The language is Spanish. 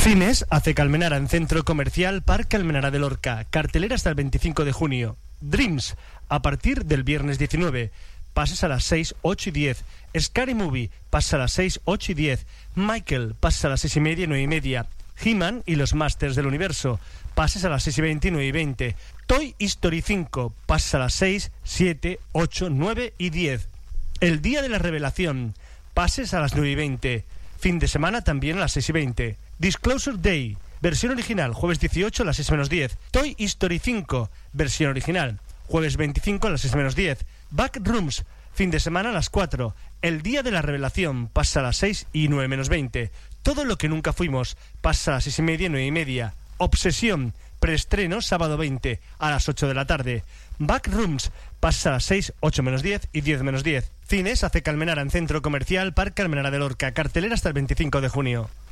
Cines Aceca Almenara en Centro Comercial Parque Almenara de Lorca. Cartelera hasta el 25 de junio. Dreams a partir del viernes 19. Pases a las 6, 8 y 10. Scary Movie, pases a las 6, 8 y 10. Michael, pases a las 6 y media y 9 y media. He-Man y los Masters del Universo, pases a las 6 y 20 y 9 y 20. Toy Story 5, pases a las 6, 7, 8, 9 y 10. El Día de la Revelación, pases a las 9 y 20. Fin de semana también a las 6 y 20. Disclosure Day, versión original, jueves 18 a las 6 menos 10. Toy Story 5, versión original, jueves 25 a las 6 menos 10. Backrooms, fin de semana a las 4. El Día de la Revelación, pasa a las 6 y 9 menos 20. Todo lo que nunca fuimos, pasa a las 6 y media y 9 y media. Obsesión, preestreno sábado 20 a las 8 de la tarde. Backrooms, pasa a las 6, 8 menos 10 y 10 menos 10. Cines Aceca Almenara en Centro Comercial Parque Almenara de Lorca. Cartelera hasta el 25 de junio.